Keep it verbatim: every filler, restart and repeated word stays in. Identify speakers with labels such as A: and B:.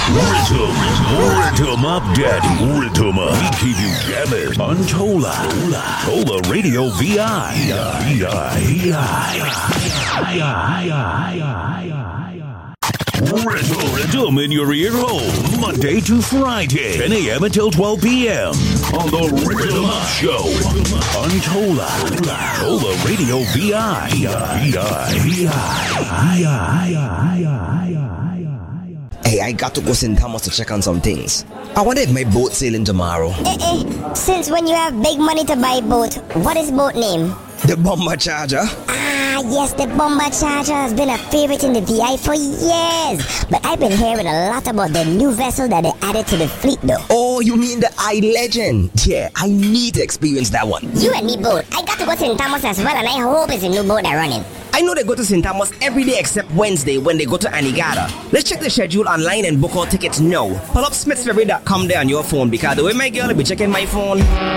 A: Rhythm, Rhythm Up Daddy, Rhythm Up. We keep you jamming on Tola, Tola Radio V I, V I, V I. Rhythm, Rhythm in your ear hole, Monday to Friday, ten a.m. until twelve p.m. on the Rhythm Up Show on Tola, Tola Radio V I, V I, V I.
B: Hey, I got to go Saint Thomas to check on some things. I wonder if my boat's sailing tomorrow.
C: Eh, eh. Since when you have big money to buy boat, what is boat name?
B: The Bomber Charger.
C: Ah, yes, the Bomber Charger has been a favorite in the V I for years. But I've been hearing a lot about the new vessel that they added to the fleet though.
B: Oh, you mean the I-Legend? Yeah, I need to experience that one.
C: You and me both. I got to go to Saint Thomas as well, and I hope it's a new boat they're running.
B: I know they go to Saint Thomas every day except Wednesday when they go to Anegada. Let's check the schedule online and book our tickets now. Pull up smiths ferry dot com there on your phone because the way my girl will be checking my phone.